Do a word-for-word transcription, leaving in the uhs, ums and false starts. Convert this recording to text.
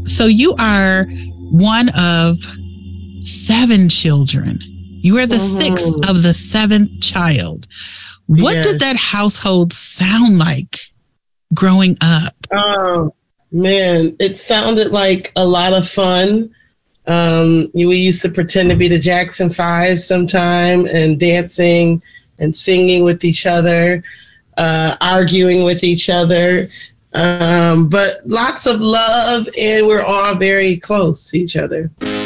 So you are one of seven children. You are the mm-hmm. sixth of the seventh child. What yes. did that household sound like growing up? Oh, man, it sounded like a lot of fun. Um, we used to pretend to be the Jackson Five sometime and dancing and singing with each other, uh, arguing with each other. Um, but lots of love, and we're all very close to each other.